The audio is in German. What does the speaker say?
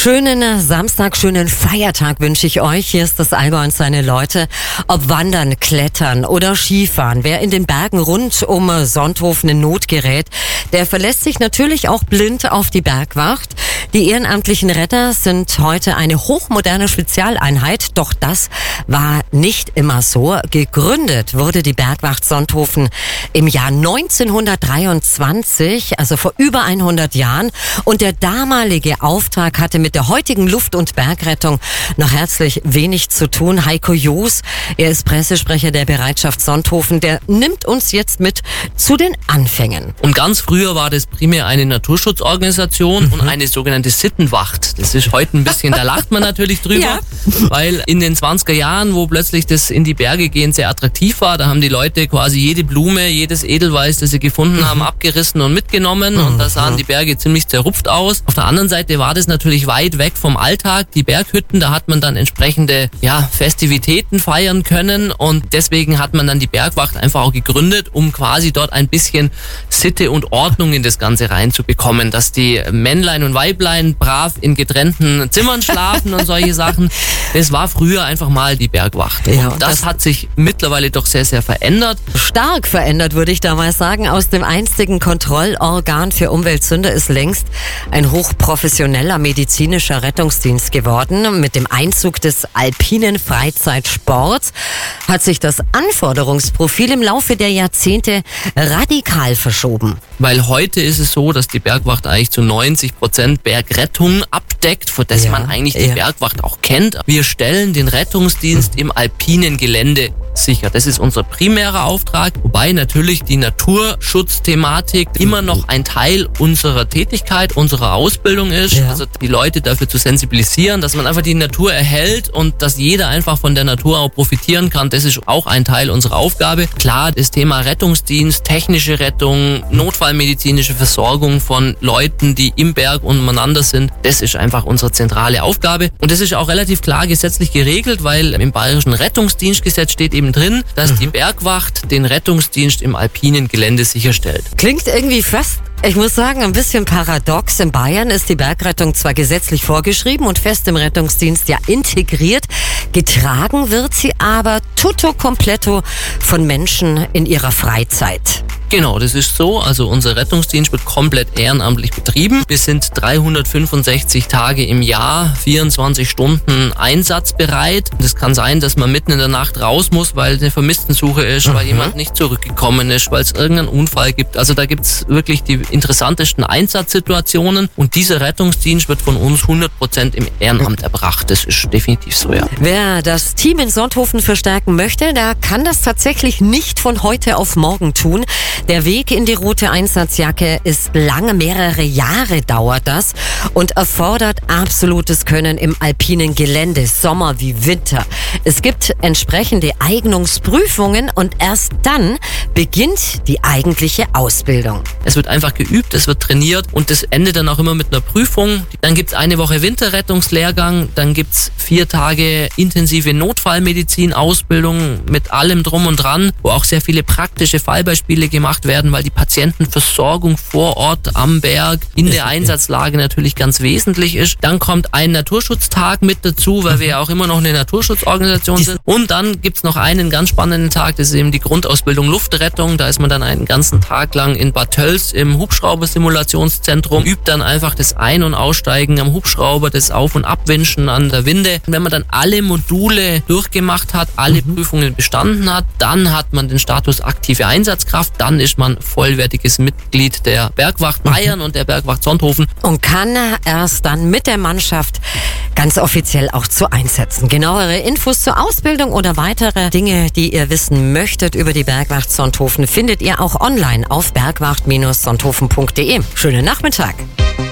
Schönen Samstag, schönen Feiertag wünsche ich euch. Hier ist das Allgäu und seine Leute. Ob Wandern, Klettern oder Skifahren, wer in den Bergen rund um Sonthofen in Not gerät, der verlässt sich natürlich auch blind auf die Bergwacht. Die ehrenamtlichen Retter sind heute eine hochmoderne Spezialeinheit, doch das war nicht immer so. Gegründet wurde die Bergwacht Sonthofen im Jahr 1923, also vor über 100 Jahren. Und der damalige Auftrag hatte mit der heutigen Luft- und Bergrettung noch herzlich wenig zu tun. Heiko Joos, er ist Pressesprecher der Bereitschaft Sonthofen, der nimmt uns jetzt mit zu den Anfängen. Und ganz früher war das primär eine Naturschutzorganisation und eine sogenannte Sittenwacht. Das ist heute ein bisschen, da lacht man natürlich drüber, weil in den 20er Jahren, wo plötzlich das in die Berge gehen sehr attraktiv war, da haben die Leute quasi jede Blume, jedes Edelweiß, das sie gefunden haben, abgerissen und mitgenommen und da sahen die Berge ziemlich zerrupft aus. Auf der anderen Seite war das natürlich weit weg vom Alltag. Die Berghütten, da hat man dann entsprechende Festivitäten feiern können und deswegen hat man dann die Bergwacht einfach auch gegründet, um quasi dort ein bisschen Sitte und Ordnung in das Ganze reinzubekommen, dass die Männlein und Weiblein brav in getrennten Zimmern schlafen und solche Sachen. Das war früher einfach mal die Bergwacht. Ja, und das hat sich mittlerweile doch sehr, sehr verändert. Stark verändert, würde ich da mal sagen. Aus dem einstigen Kontrollorgan für Umweltsünder ist längst ein hochprofessioneller medizinischer Rettungsdienst geworden. Mit dem Einzug des alpinen Freizeitsports hat sich das Anforderungsprofil im Laufe der Jahrzehnte radikal verschoben. Weil heute ist es so, dass die Bergwacht eigentlich zu 90% Bergrettung abdeckt, für das man eigentlich die Bergwacht auch kennt. Wir stellen den Rettungsdienst im alpinen Gelände sicher. Das ist unser primärer Auftrag, wobei natürlich die Naturschutzthematik immer noch ein Teil unserer Tätigkeit, unserer Ausbildung ist. Also die Leute dafür zu sensibilisieren, dass man einfach die Natur erhält und dass jeder einfach von der Natur auch profitieren kann. Das ist auch ein Teil unserer Aufgabe. Klar, das Thema Rettungsdienst, technische Rettung, notfallmedizinische Versorgung von Leuten, die im Berg umeinander sind, das ist einfach unsere zentrale Aufgabe. Und das ist auch relativ klar gesetzlich geregelt, weil im Bayerischen Rettungsdienstgesetz steht eben drin, dass die Bergwacht den Rettungsdienst im alpinen Gelände sicherstellt. Klingt irgendwie fast, ich muss sagen, ein bisschen paradox. In Bayern ist die Bergrettung zwar gesetzlich vorgeschrieben und fest im Rettungsdienst integriert, getragen wird sie aber tutto completo von Menschen in ihrer Freizeit. Genau, das ist so. Also unser Rettungsdienst wird komplett ehrenamtlich betrieben. Wir sind 365 Tage im Jahr, 24 Stunden einsatzbereit. Es kann sein, dass man mitten in der Nacht raus muss, weil eine Vermisstensuche ist, weil jemand nicht zurückgekommen ist, weil es irgendeinen Unfall gibt. Also da gibt's wirklich die interessantesten Einsatzsituationen und dieser Rettungsdienst wird von uns 100% im Ehrenamt erbracht. Das ist definitiv so, ja. Wer das Team in Sonthofen verstärken möchte, der kann das tatsächlich nicht von heute auf morgen tun. Der Weg in die rote Einsatzjacke ist lang, mehrere Jahre dauert das und erfordert absolutes Können im alpinen Gelände, Sommer wie Winter. Es gibt entsprechende Eignungsprüfungen und erst dann beginnt die eigentliche Ausbildung. Es wird einfach geübt, es wird trainiert und das endet dann auch immer mit einer Prüfung. Dann gibt's eine Woche Winterrettungslehrgang, dann gibt's 4 Tage intensive Notfallmedizin-Ausbildung mit allem drum und dran, wo auch sehr viele praktische Fallbeispiele gemacht werden, weil die Patientenversorgung vor Ort am Berg in der Einsatzlage natürlich ganz wesentlich ist. Dann kommt ein Naturschutztag mit dazu, weil wir ja auch immer noch eine Naturschutzorganisation sind. Und dann gibt's noch einen ganz spannenden Tag, das ist eben die Grundausbildung Luftrettung. Da ist man dann einen ganzen Tag lang in Bad Tölz im Hubschraubersimulationszentrum, übt dann einfach das Ein- und Aussteigen am Hubschrauber, das Auf- und Abwinschen an der Winde. Und wenn man dann alle Module durchgemacht hat, alle Prüfungen bestanden hat, dann hat man den Status aktive Einsatzkraft, dann ist man vollwertiges Mitglied der Bergwacht Bayern und der Bergwacht Sonthofen. Und kann erst dann mit der Mannschaft ganz offiziell auch zu einsetzen. Genauere Infos zur Ausbildung oder weitere Dinge, die ihr wissen möchtet über die Bergwacht Sonthofen, findet ihr auch online auf bergwacht-sonthofen.de. Schönen Nachmittag.